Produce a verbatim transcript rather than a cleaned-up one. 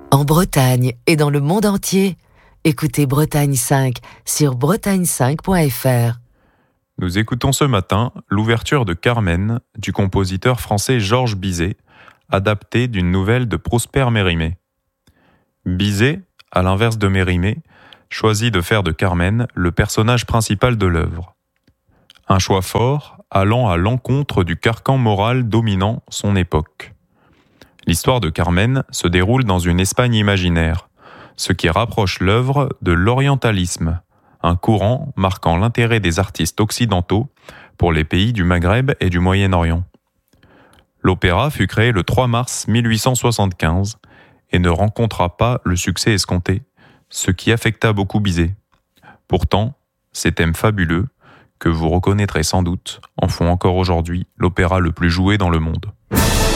En Bretagne et dans le monde entier, écoutez Bretagne cinq sur bretagne cinq point f r. Nous écoutons ce matin l'ouverture de Carmen du compositeur français Georges Bizet, adaptée d'une nouvelle de Prosper Mérimée. Bizet, à l'inverse de Mérimée, choisit de faire de Carmen le personnage principal de l'œuvre. Un choix fort allant à l'encontre du carcan moral dominant son époque. L'histoire de Carmen se déroule dans une Espagne imaginaire, ce qui rapproche l'œuvre de l'orientalisme, un courant marquant l'intérêt des artistes occidentaux pour les pays du Maghreb et du Moyen-Orient. L'opéra fut créé le trois mars mille huit cent soixante-quinze et ne rencontra pas le succès escompté, ce qui affecta beaucoup Bizet. Pourtant, ces thèmes fabuleux, que vous reconnaîtrez sans doute, en font encore aujourd'hui l'opéra le plus joué dans le monde.